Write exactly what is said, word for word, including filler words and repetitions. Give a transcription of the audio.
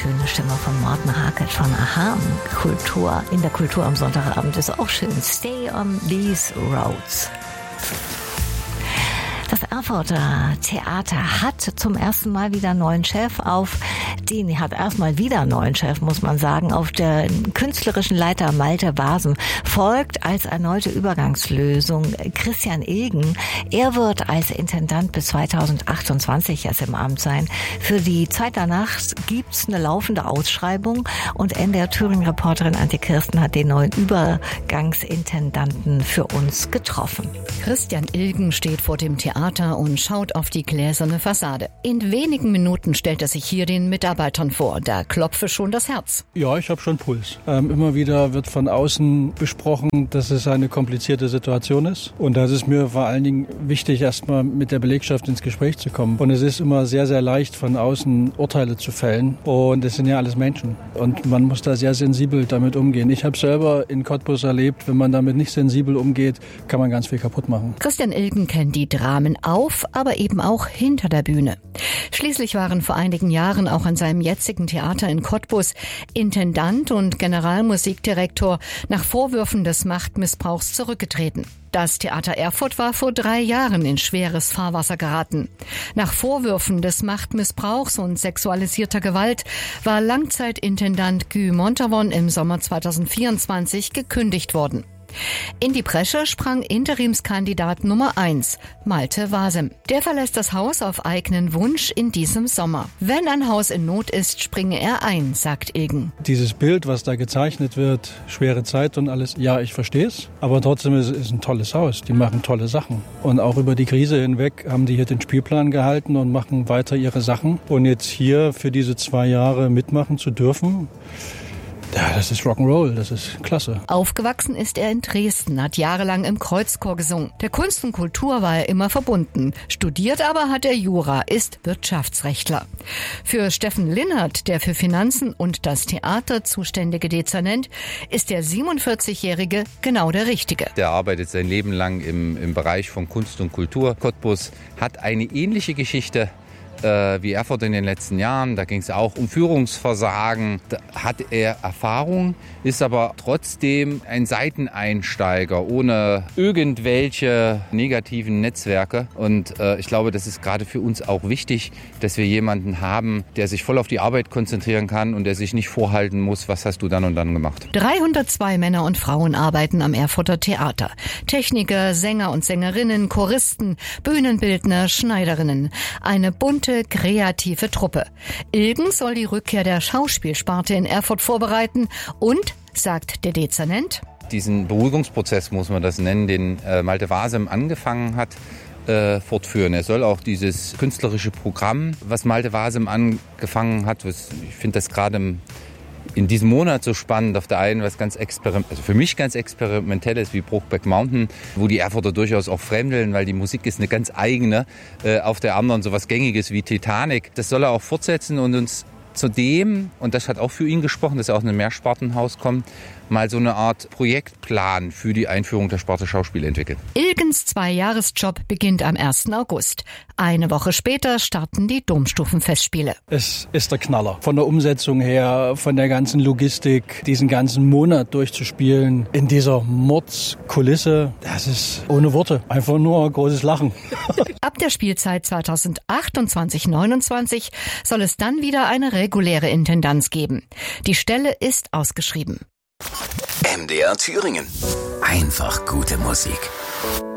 schöne Stimme von Morten Harket von Aha. Kultur, in der Kultur am Sonntagabend ist auch schön. Stay on these roads. Das Erfurter Theater hat zum ersten Mal wieder einen neuen Chef auf den, hat erstmal wieder einen neuen Chef, muss man sagen, auf der künstlerischen Leiter Malte Wasem folgt als erneute Übergangslösung Christian Ilgen. Er wird als Intendant bis zweitausendachtundzwanzig erst im Amt sein. Für die Zeit danach gibt's eine laufende Ausschreibung und N D R Thüringen-Reporterin Antje Kirsten hat den neuen Übergangsintendanten für uns getroffen. Christian Ilgen steht vor dem Theater und schaut auf die gläserne Fassade. In wenigen Minuten stellt er sich hier den Mitarbeitern vor. Da klopfe schon das Herz. Ja, ich habe schon Puls. Ähm, immer wieder wird von außen besprochen, dass es eine komplizierte Situation ist. Und da ist es mir vor allen Dingen wichtig, erstmal mit der Belegschaft ins Gespräch zu kommen. Und es ist immer sehr, sehr leicht, von außen Urteile zu fällen. Und es sind ja alles Menschen. Und man muss da sehr sensibel damit umgehen. Ich habe selber in Cottbus erlebt, wenn man damit nicht sensibel umgeht, kann man ganz viel kaputt machen. Christian Ilgen kennt die Dramen auf, aber eben auch hinter der Bühne. Schließlich waren vor einigen Jahren auch an seinem jetzigen Theater in Cottbus Intendant und Generalmusikdirektor nach Vorwürfen des Machtmissbrauchs zurückgetreten. Das Theater Erfurt war vor drei Jahren in schweres Fahrwasser geraten. Nach Vorwürfen des Machtmissbrauchs und sexualisierter Gewalt war Langzeitintendant Guy Montavon im Sommer zweitausendvierundzwanzig gekündigt worden. In die Bresche sprang Interimskandidat Nummer eins, Malte Wasem. Der verlässt das Haus auf eigenen Wunsch in diesem Sommer. Wenn ein Haus in Not ist, springe er ein, sagt Ilgen. Dieses Bild, was da gezeichnet wird, schwere Zeit und alles, ja, ich verstehe es. Aber trotzdem ist es ein tolles Haus. Die machen tolle Sachen. Und auch über die Krise hinweg haben die hier den Spielplan gehalten und machen weiter ihre Sachen. Und jetzt hier für diese zwei Jahre mitmachen zu dürfen, ja, das ist Rock'n'Roll, das ist klasse. Aufgewachsen ist er in Dresden, hat jahrelang im Kreuzchor gesungen. Der Kunst und Kultur war er immer verbunden. Studiert aber hat er Jura, ist Wirtschaftsrechtler. Für Steffen Linnert, der für Finanzen und das Theater zuständige Dezernent, ist der siebenundvierzigjährige genau der Richtige. Der arbeitet sein Leben lang im, im Bereich von Kunst und Kultur. Cottbus hat eine ähnliche Geschichte wie Erfurt in den letzten Jahren. Da ging es auch um Führungsversagen. Da hat er Erfahrung, ist aber trotzdem ein Seiteneinsteiger ohne irgendwelche negativen Netzwerke. Und äh, ich glaube, das ist gerade für uns auch wichtig, dass wir jemanden haben, der sich voll auf die Arbeit konzentrieren kann und der sich nicht vorhalten muss, was hast du dann und dann gemacht. dreihundertzwei Männer und Frauen arbeiten am Erfurter Theater. Techniker, Sänger und Sängerinnen, Choristen, Bühnenbildner, Schneiderinnen. Eine bunte kreative Truppe. Ilgen soll die Rückkehr der Schauspielsparte in Erfurt vorbereiten und, sagt der Dezernent, diesen Beruhigungsprozess, muss man das nennen, den äh, Malte Wasem angefangen hat, äh, fortführen. Er soll auch dieses künstlerische Programm, was Malte Wasem angefangen hat, was, ich finde das gerade in diesem Monat so spannend, auf der einen was ganz experiment, also für mich ganz experimentelles wie Brokeback Mountain, wo die Erfurter durchaus auch fremdeln, weil die Musik ist eine ganz eigene, äh, auf der anderen sowas Gängiges wie Titanic. Das soll er auch fortsetzen und uns zudem, und das hat auch für ihn gesprochen, dass er aus einem Mehrspartenhaus kommt, mal so eine Art Projektplan für die Einführung der Sparte Schauspiel entwickelt. Ilgens Zweijahresjob beginnt am ersten August. Eine Woche später starten die Domstufenfestspiele. Es ist der Knaller. Von der Umsetzung her, von der ganzen Logistik, diesen ganzen Monat durchzuspielen, in dieser Mordskulisse, das ist ohne Worte. Einfach nur ein großes Lachen. Ab der Spielzeit zweitausendachtundzwanzig neunundzwanzig soll es dann wieder eine reguläre Intendanz geben. Die Stelle ist ausgeschrieben. M D R Thüringen. Einfach gute Musik.